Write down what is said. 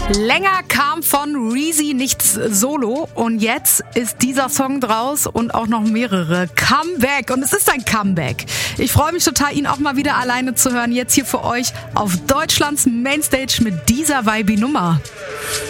Länger kam von Reezy nichts solo und jetzt ist dieser Song draus und auch noch mehrere. Comeback, und es ist ein Comeback. Ich freue mich total, ihn auch mal wieder alleine zu hören. Jetzt hier für euch auf Deutschlands Mainstage mit dieser Vibe-Nummer.